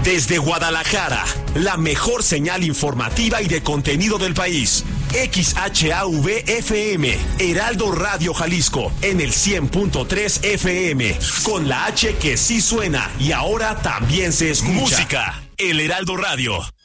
Desde Guadalajara, la mejor señal informativa y de contenido del país. XHAV-FM, Heraldo Radio Jalisco, en el 100.3 FM, con la H que sí suena y ahora también se escucha. Música, el Heraldo Radio.